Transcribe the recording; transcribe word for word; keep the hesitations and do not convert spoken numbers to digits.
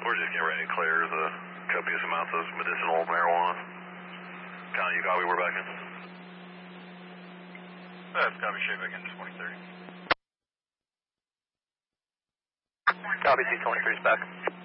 We're just getting ready to clear the copious amounts of medicinal marijuana. Connie, you copy? We're back in. That's copy, shape back in twenty thirty. Copy, C twenty-three is back.